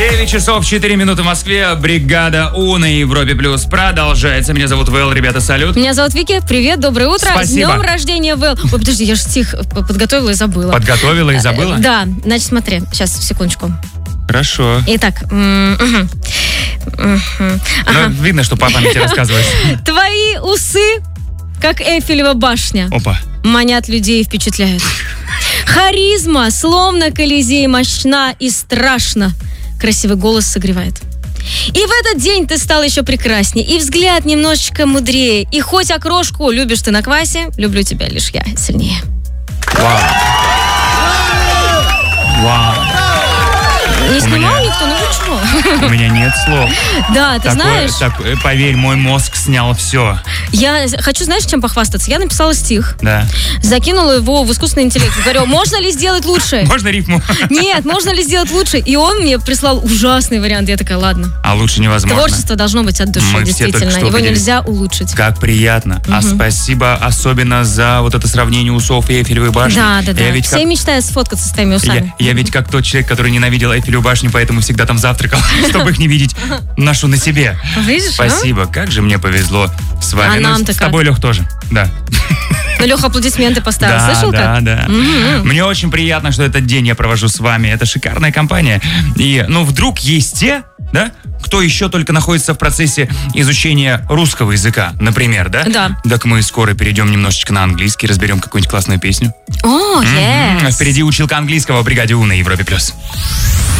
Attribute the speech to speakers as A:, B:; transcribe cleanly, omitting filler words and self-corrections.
A: 9 часов 4 минуты в Москве. Бригада У на Европе Плюс продолжается. Меня зовут Вэл, ребята, салют.
B: Меня зовут Вики. Привет, доброе утро.
A: Спасибо.
B: С днем рождения, Вэл. Ой, подожди, я же стих подготовила и забыла.
A: Подготовила и забыла?
B: Да, значит, смотри, сейчас, секундочку.
A: Хорошо.
B: Итак,
A: Ну, видно, что по памяти рассказываешь.
B: твои усы, как Эйфелева башня,
A: Опа.
B: манят людей и впечатляют. Харизма, словно Колизей, мощна и страшно. Красивый голос согревает. И в этот день ты стал еще прекраснее, и взгляд немножечко мудрее. И хоть окрошку любишь ты на квасе, люблю тебя лишь я сильнее.
A: Вау. Вау.
B: Не снимал никто, ну вы чего?
A: У меня нет слов.
B: Да, ты знаешь,
A: Поверь, мой мозг снял все.
B: я хочу, знаешь, чем похвастаться? Я написала стих,
A: Да.
B: закинула его в искусственный интеллект. Говорю, можно ли сделать лучше?
A: Можно рифму?
B: Нет, можно ли сделать лучше? И он мне прислал ужасный вариант. Я такая, ладно.
A: А лучше невозможно.
B: Творчество должно быть от души,
A: Мы все только
B: действительно.
A: что
B: Его
A: убедились.
B: нельзя улучшить.
A: Как приятно. А спасибо особенно за вот это сравнение усов и Эйфелевой башни.
B: Да.
A: Я ведь
B: Все
A: как...
B: мечтают сфоткаться с твоими усами.
A: Я ведь как тот человек, который ненавидел Эйфелеву башню, поэтому всегда там завтракал, чтобы их не видеть. Ношу на себе.
B: Видишь,
A: Спасибо. Как же мне повезло с вами.
B: А
A: Ну,
B: нам-то
A: с
B: как?
A: тобой, Лех, тоже. Да.
B: Ну, Леха аплодисменты поставил. Слышал как?
A: Да. Мне очень приятно, что этот день я провожу с вами. Это шикарная компания. И, вдруг есть те, да, кто еще только находится в процессе изучения русского языка, например, да?
B: Да.
A: Так мы скоро перейдем немножечко на английский, разберем какую-нибудь классную песню.
B: О, yes.
A: Впереди училка английского в бригаде У на Европе+.